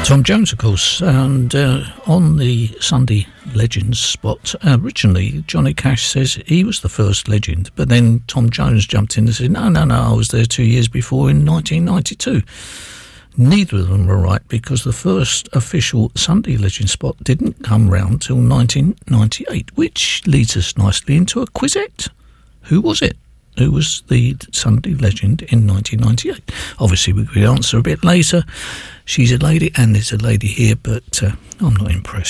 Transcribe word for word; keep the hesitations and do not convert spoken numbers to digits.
Tom Jones, of course, and uh, on the Sunday Legends spot, uh, originally Johnny Cash says he was the first legend, but then Tom Jones jumped in and said, no, no, no, I was there two years before in nineteen ninety-two. Neither of them were right, because the first official Sunday Legend spot didn't come round till nineteen ninety-eight, which leads us nicely into a quizette. Who was it? Who was the Sunday Legend in nineteen ninety-eight? Obviously, we could answer a bit later. She's a lady, and there's a lady here, but uh, I'm not impressed.